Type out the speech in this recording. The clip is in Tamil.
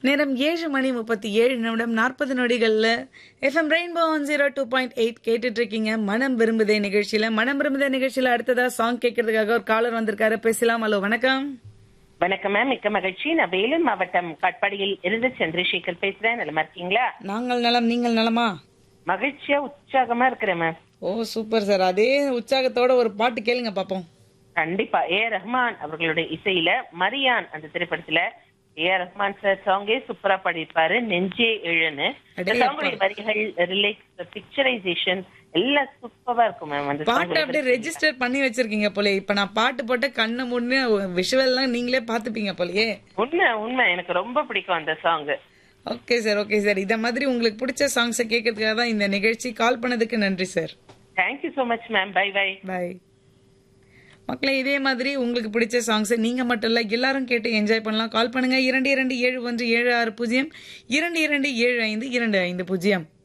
நேரம் 7:37 40 நொடிகள்ல எஃப்எம் ரெயின்போ 102.8 கேட்டுட்டு இருக்கீங்க. மனம் விரும்புதே நிகழ்ச்சியில அடுத்ததா சாங் கேட்கறதுக்காக ஒரு காலர் வந்திருக்காரு. பேசலாம். ஹலோ, வணக்கம். வணக்கம் மேம், மிக்க மகிழ்ச்சி. நான் வேலூர் மாவட்டம் காட்பாடியில் இருந்து சந்திரசேகர் பேசுறேன். நலமா இருக்கீங்களா? நாங்கள் நலம், நீங்கள் நலமா? மகிழ்ச்சியா உற்சாகமா இருக்கிறேன் மேம். ஓ சூப்பர் சார். அதே உற்சாகத்தோட ஒரு பாட்டு கேளுங்க பாப்போம். கண்டிப்பா. ரஹ்மான் அவர்களுடைய இசையில மரியான் அந்த திரைப்படத்துல ரஹ்மான் சார் சாங்கே சூப்பரா பாடியிருப்பாரு, நெஞ்சே எழுன்னு. சாங்குடைய வரிகள், ரிலேக்ஸ், பிக்சரைசேஷன் எல்லாம் சூப்பரா இருக்கும் மேம். அந்த பாட்டு அப்படியே ரெஜிஸ்டர் பண்ணி வச்சிருக்கீங்க போலே. இப்ப நான் பாட்டு போட்டு கண்ணை மூணு விஷுவல் எல்லாம் நீங்களே பாத்துப்பீங்க போலயே. உண்மை எனக்கு ரொம்ப பிடிக்கும் அந்த சாங். Okay sir. இத மாதிரி உங்களுக்கு பிடிச்ச சாங்ஸை கேட்கறதுக்காக தான் இந்த நிகழ்ச்சி. கால் பண்ணதுக்கு நன்றி sir. Thank you so much ma'am. By by by. மக்களே, இதே மாதிரி உங்களுக்கு பிடிச்ச சாங்ஸை நீங்க மட்டும் இல்ல எல்லாரும் கேட்டு என்ஜாய் பண்ணலாம். கால் பண்ணுங்க 227176 0 2275 250.